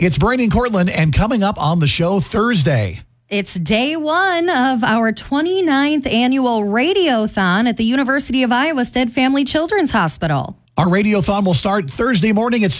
It's Brady and Cortland, and coming up on the show Thursday. It's day one of our 29th annual Radiothon at the University of Iowa Stead Family Children's Hospital. Our Radiothon will start Thursday morning at